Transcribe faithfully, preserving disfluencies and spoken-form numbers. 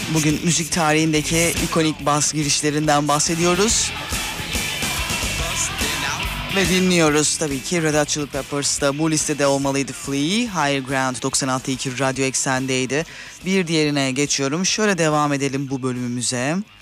Bugün müzik tarihindeki ikonik bas girişlerinden bahsediyoruz. Ve dinliyoruz tabii ki Red Hot Chili Peppers'ta bu listede olmalıydı Flea. Higher Ground doksan altı nokta iki Radyo Eksen'deydi. Bir diğerine geçiyorum. Şöyle devam edelim bu bölümümüze.